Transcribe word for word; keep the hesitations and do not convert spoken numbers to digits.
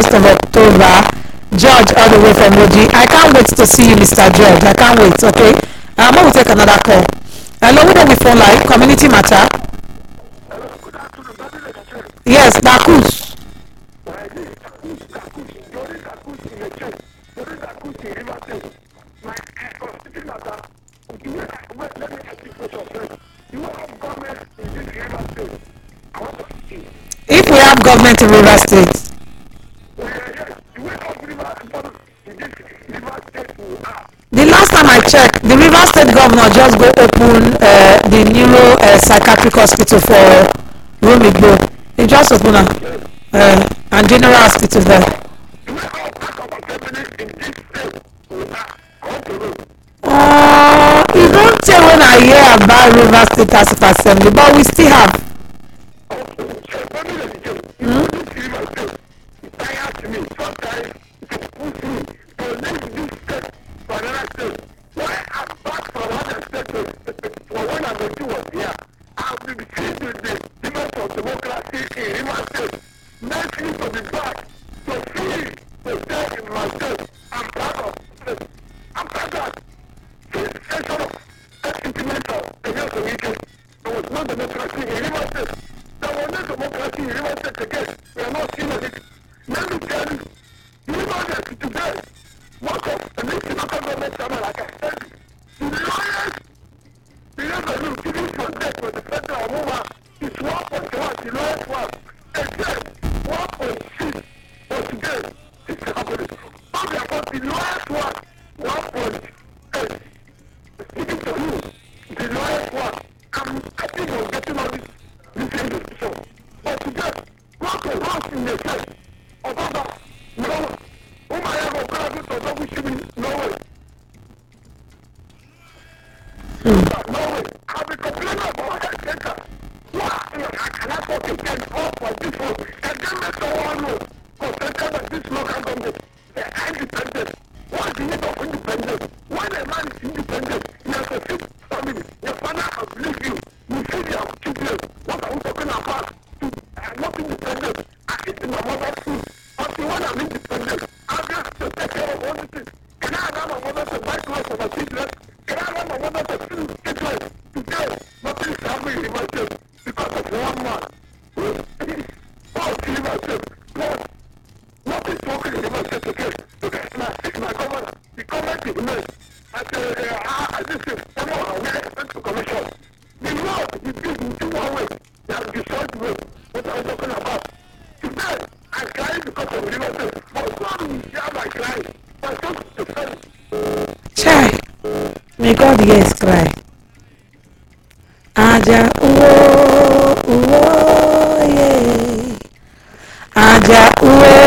first of October. George, all the way from Oji. I can't wait to see you, Mister George. I can't wait. Okay. Um, I will take another call. Hello, we don't phone line. Community matter. Yes, Bakus. If we have government in River State. The last time I checked, the River State governor just go open uh, the neuro uh, psychiatric hospital for Rumigbo. He just open a uh, and general hospital there. Uh, you don't tell when I hear about River State House of Assembly, but we still have. Hmm? May God yes cry. Aja uwo uwo ye. Aja uwo